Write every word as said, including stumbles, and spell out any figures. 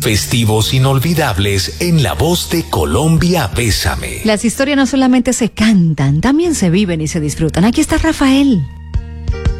festivos inolvidables en la voz de Colombia Bésame. Las historias no solamente se cantan, también se viven y se disfrutan. Aquí está Rafael.